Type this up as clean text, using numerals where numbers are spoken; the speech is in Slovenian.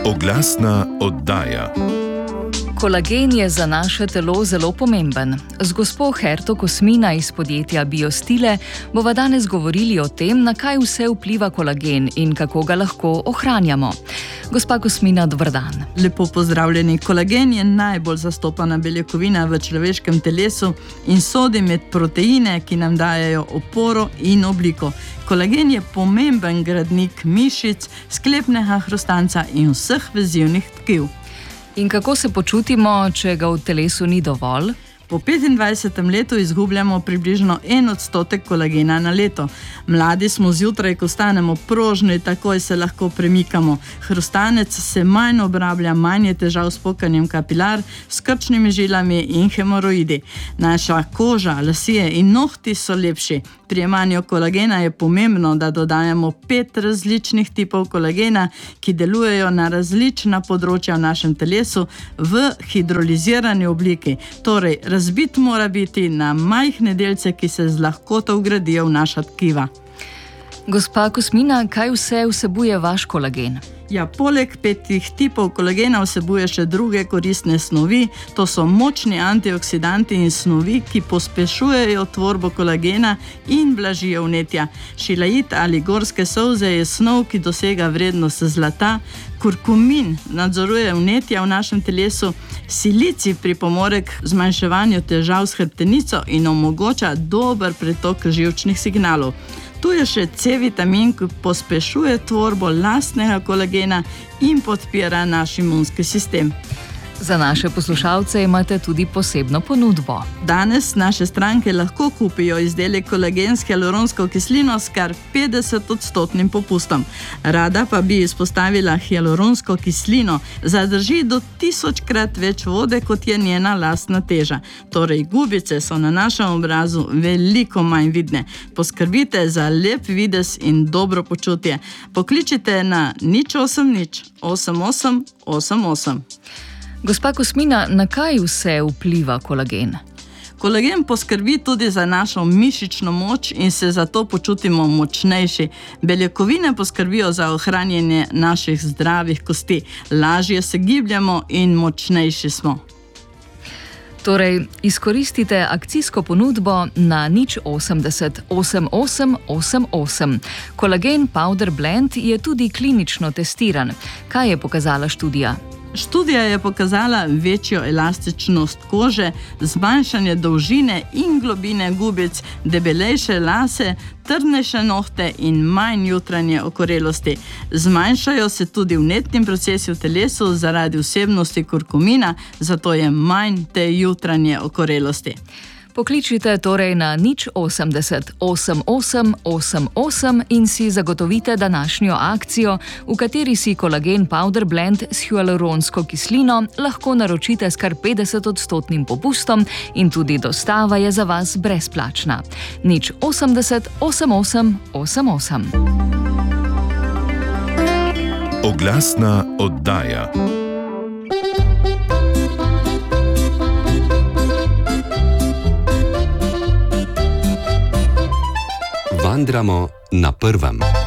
Oglasna oddaja. Kolagen je za naše telo zelo pomemben. Z gospo Herto Kosmina iz podjetja Biostile bova danes govorili o tem, na kaj vse vpliva kolagen in kako ga lahko ohranjamo. Gospa Kosmina, dober dan. Lepo pozdravljeni. Kolagen je najbolj zastopana beljakovina v človeškem telesu in sodi med proteine, ki nam dajejo oporo in obliko. Kolagen je pomemben gradnik mišic, sklepnega hrustanca in vseh vezivnih tkiv. In kako se počutimo, če ga v telesu ni dovolj? Po 25. letu izgubljamo približno 1% kolagena na leto. Mladi smo zjutraj, ko stanemo prožni, takoj se lahko premikamo. Hrustanec se manj obrablja, manj je težav s pokanjem kapilar, s krčnimi žilami in hemoroidi. Naša koža, lasje in nohti so lepši. Pri jemanju kolagena je pomembno, da dodajamo 5 različnih tipov kolagena, ki delujejo na različna področja v našem telesu v hidrolizirani obliki. Torej, razbit mora biti na majhne delce, ki se z lahkoto vgradijo v naša tkiva. Gospa Kosmina, kaj vse vsebuje vaš kolagen? Ja, poleg 5 tipov kolagena vsebuje še druge koristne snovi. To so močni antioksidanti in snovi, ki pospešujejo tvorbo kolagena in blažijo vnetja. Šilajit ali gorske solze je snov, ki dosega vrednost zlata. Kurkumin nadzoruje vnetja v našem telesu. Silicij pripomore k zmanjševanju težav s hrbtenico in omogoča dober pretok živčnih signalov. Tu je še C-vitamin, ki pospešuje tvorbo lastnega kolagena in podpira naš imunski sistem. Za naše poslušalce imate tudi posebno ponudbo. Danes naše stranke lahko kupijo izdelek kolagen s hialuronsko kislino s kar 50% popustom. Rada pa bi izpostavila hialuronsko kislino. Zadrži do 1000-krat več vode, kot je njena lastna teža. Torej, gubice so na našem obrazu veliko manj vidne. Poskrbite za lep videz in dobro počutje. Pokličite na 080 88 88. Gospa Kosmina, na kaj vse vpliva kolagen? Kolagen poskrbi tudi za našo mišično moč in se zato počutimo močnejši. Beljakovine poskrbijo za ohranjanje naših zdravih kosti. Lažje se gibljamo in močnejši smo. Torej, izkoristite akcijsko ponudbo na 080 88 88. Kolagen Powder Blend je tudi klinično testiran. Kaj je pokazala študija? Študija je pokazala večjo elastičnost kože, zmanjšanje dolžine in globine gubic, debelejše lase, trdnejše nohte in manj jutranje okorelosti. Zmanjšajo se tudi vnetni procesi v telesu zaradi vsebnosti kurkumina, zato je manj te jutranje okorelosti. Pokličite torej na 080 88 88 in si zagotovite današnjo akcijo, v kateri si kolagen Powder Blend s hialuronsko kislino lahko naročite s kar 50% popustom in tudi dostava je za vas brezplačna. 080 88 88. Oglasna oddaja. Vandramo na prvem.